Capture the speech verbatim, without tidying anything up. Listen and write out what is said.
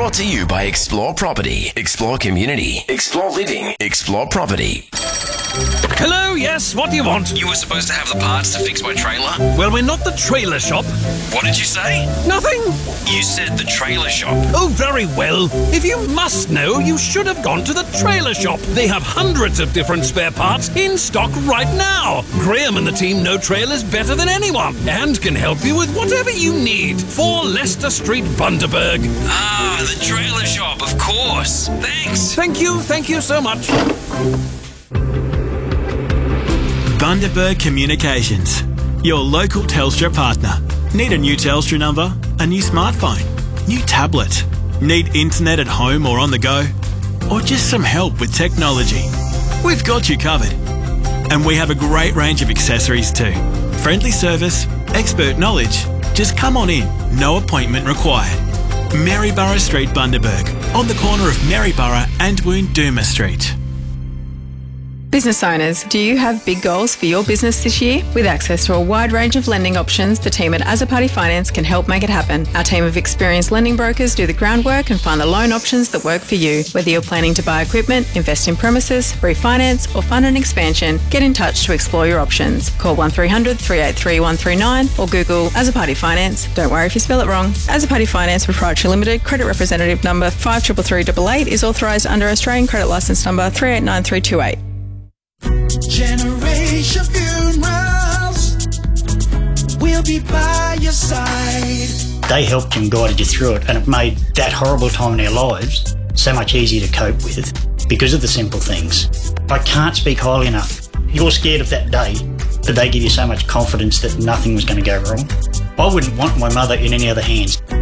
Brought to you by Explore Property, Explore Community, Explore Living, Explore Property. Hello, yes, what do you want? You were supposed to have the parts to fix my trailer. Well, we're not the trailer shop. What did you say? Nothing. You said the trailer shop. Oh, very well. If you must know, you should have gone to the trailer shop. They have hundreds of different spare parts in stock right now. Graham and the team know trailers better than anyone and can help you with whatever you need. four Leicester Street, Bundaberg. Ah, the trailer shop, of course. Thanks. Thank you, thank you so much. Bundaberg Communications, your local Telstra partner. Need a new Telstra number? A new smartphone? New tablet? Need internet at home or on the go? Or just some help with technology? We've got you covered. And we have a great range of accessories too. Friendly service, expert knowledge. Just come on in, no appointment required. Maryborough Street, Bundaberg, on the corner of Maryborough and Woondooma Street. Business owners, do you have big goals for your business this year? With access to a wide range of lending options, the team at Azzopardi Finance can help make it happen. Our team of experienced lending brokers do the groundwork and find the loan options that work for you. Whether you're planning to buy equipment, invest in premises, refinance or fund an expansion, get in touch to explore your options. Call one three hundred, three eight three, one three nine or Google Azzopardi Finance. Don't worry if you spell it wrong. Azzopardi Finance Proprietary Limited, credit representative number five three three three eight eight is authorised under Australian credit licence number three eight nine three two eight. Generation Funerals, we'll be by your side. They helped and guided you through it, and it made that horrible time in our lives so much easier to cope with because of the simple things. I can't speak highly enough. You're scared of that day, but they give you so much confidence that nothing was going to go wrong. I wouldn't want my mother in any other hands.